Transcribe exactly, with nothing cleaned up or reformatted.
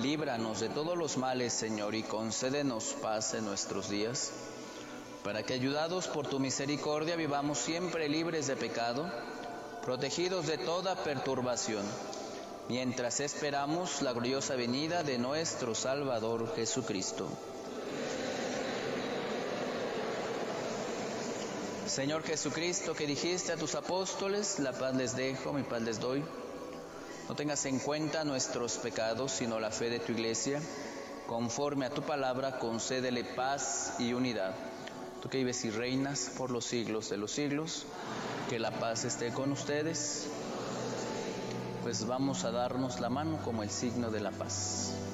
líbranos de todos los males, Señor, y concédenos paz en nuestros días, para que, ayudados por tu misericordia, vivamos siempre libres de pecado, protegidos de toda perturbación, mientras esperamos la gloriosa venida de nuestro Salvador Jesucristo. Señor Jesucristo, que dijiste a tus apóstoles, la paz les dejo, mi paz les doy, no tengas en cuenta nuestros pecados, sino la fe de tu iglesia. Conforme a tu palabra, concédele paz y unidad. Tú que vives y reinas por los siglos de los siglos, que la paz esté con ustedes. Pues vamos a darnos la mano como el signo de la paz.